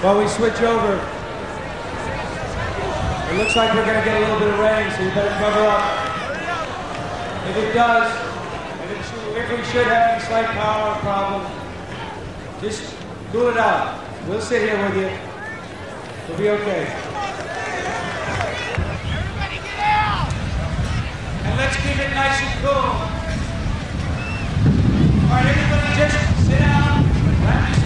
While we switch over, it looks like we're going to get a little bit of rain, so you better cover up. If it does, if we should have any slight power problem, just cool it out. We'll sit here with you. We'll be okay. Everybody get out! And let's keep it nice and cool. All right, everybody just sit down, wrap